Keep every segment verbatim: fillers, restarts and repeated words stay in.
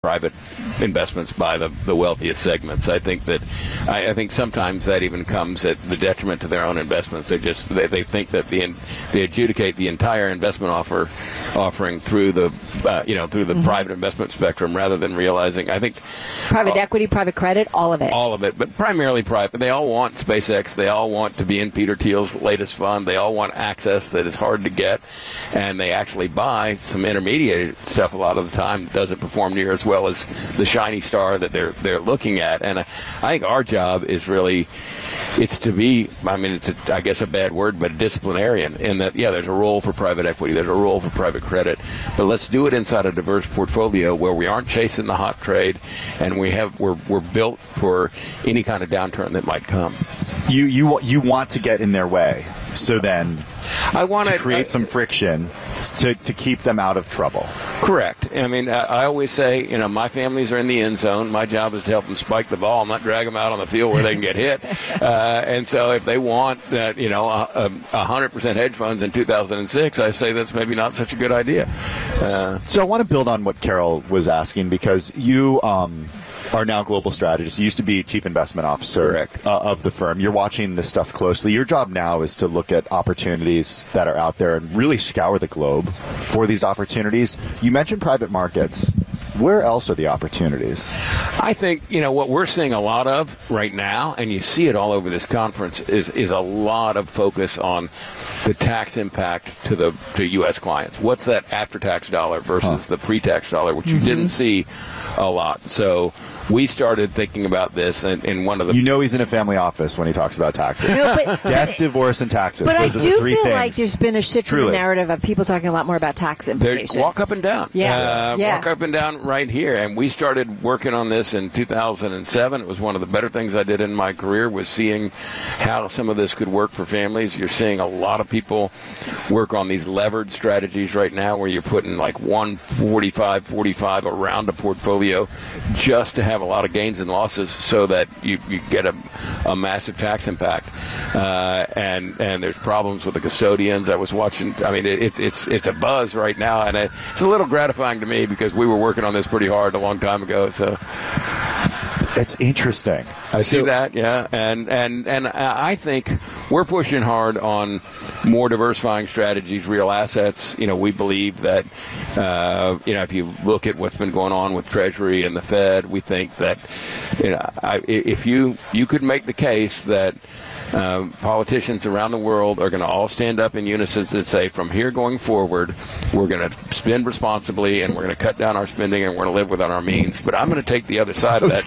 private investments by the, the wealthiest segments. I think that I, I think sometimes that even comes at the detriment to their own investments. They just they, they think that the they adjudicate the entire investment offer offering through the uh, you know through the mm-hmm. private investment spectrum rather than realizing. I think private uh, equity, private credit, all of it, all of it, but primarily private. They all want SpaceX. They all want to be in Peter Thiel's latest fund. They all want access that is hard to get, and they actually buy some intermediate stuff a lot of the time that doesn't perform near as well as the shiny star that they're they're looking at. And I, I think our job is really it's to be, I mean, it's a, I guess a bad word, but a disciplinarian in that, yeah, there's a role for private equity, there's a role for private credit, but let's do it inside a diverse portfolio where we aren't chasing the hot trade, and we have we're we're built for any kind of downturn that might come. You you you want to get in their way, so then I want to to create uh, some friction to to keep them out of trouble. Correct. I mean, I, I always say, you know, my families are in the end zone. My job is to help them spike the ball, not drag them out on the field where they can get hit. Uh, and so if they want, uh, you know, a, a hundred percent hedge funds in two thousand six, I say that's maybe not such a good idea. Uh, so I want to build on what Carol was asking, because you um, are now global strategist. You used to be chief investment officer uh, of the firm. You're watching this stuff closely. Your job now is to look at opportunities that are out there and really scour the globe for these opportunities. You mentioned private markets. Where else are the opportunities? I think, you know, what we're seeing a lot of right now, and you see it all over this conference, is is a lot of focus on the tax impact to the to U S clients. What's that after-tax dollar versus huh. the pre-tax dollar, which you mm-hmm. didn't see a lot. So we started thinking about this in, in one of the... You know he's in a family office when he talks about taxes. No, but, Death, but, divorce, and taxes. But Those I are do the three feel things. like there's been a shift Truly. in the narrative of people talking a lot more about tax implications. They're, walk up and down. Yeah. Uh, yeah. Walk up and down right here. And we started working on this in two thousand seven. It was one of the better things I did in my career, was seeing how some of this could work for families. You're seeing a lot of people work on these levered strategies right now where you're putting like one forty-five, forty-five around a portfolio just to have a lot of gains and losses so that you, you get a, a massive tax impact. Uh, and and there's problems with the custodians. I was watching, I mean, it, it's it's it's a buzz right now, and it, it's a little gratifying to me because we were working on this pretty hard a long time ago. So it's interesting. I see so, that, yeah, and and and I think we're pushing hard on more diversifying strategies, real assets. You know, we believe that uh, you know if you look at what's been going on with Treasury and the Fed, we think that you know I, if you you could make the case that Um, politicians around the world are going to all stand up in unison and say, from here going forward, we're going to spend responsibly and we're going to cut down our spending and we're going to live within our means. But I'm going to take the other side of that.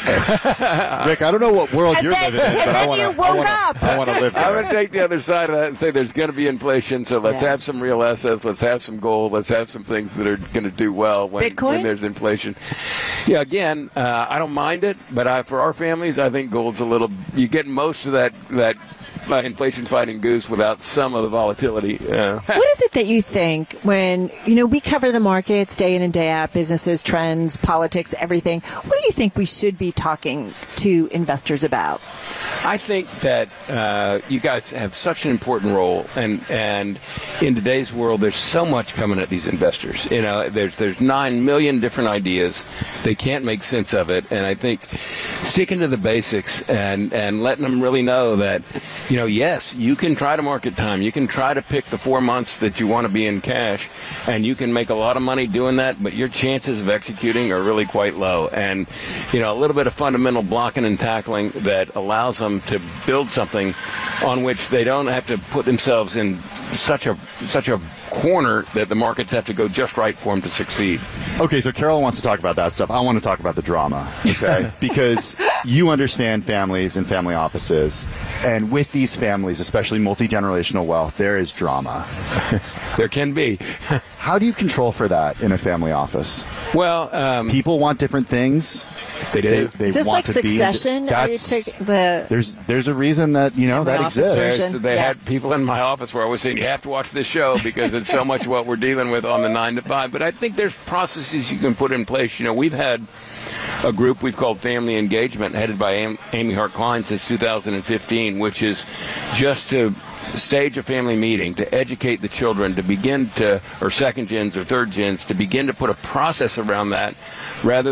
Rick, I don't know what world and you're then, living in, but I want to I want to live there. I'm going to take the other side of that and say there's going to be inflation, so let's yeah. have some real assets, let's have some gold, let's have some things that are going to do well when, when there's inflation. Yeah, again, uh, I don't mind it, but I, for our families, I think gold's a little, you get most of that that uh, inflation-fighting goose without some of the volatility. Uh. What is it that you think when, you know, we cover the markets day in and day out, businesses, trends, politics, everything. What do you think we should be talking to investors about? I think that uh, you guys have such an important role, and and in today's world, there's so much coming at these investors. You know, there's there's nine million different ideas. They can't make sense of it, and I think sticking to the basics and and letting them really know that, you know, yes, you can try to market time. You can try to pick the four months that you want to be in cash, and you can make a lot of money doing that, but your chances of executing are really quite low. And, you know, a little bit of fundamental blocking and tackling that allows them to build something on which they don't have to put themselves in such a such a corner that the markets have to go just right for them to succeed. Okay, so Carol wants to talk about that stuff. I want to talk about the drama, okay? Because you understand families and family offices, and with these families, especially multi-generational wealth, there is drama. There can be. How do you control for that in a family office? Well, um, people want different things. They do. They, they is this want like to Succession? Be, that's, the there's there's a reason that, you know, that exists. So they yeah. had people in my office where I was saying, you have to watch this show because it's so much what we're dealing with on the nine to five. But I think there's processes you can put in place. You know, we've had a group we've called Family Engagement, headed by Amy Hart Klein since two thousand fifteen, which is just to stage a family meeting to educate the children, to begin to, or second gens or third gens, to begin to put a process around that rather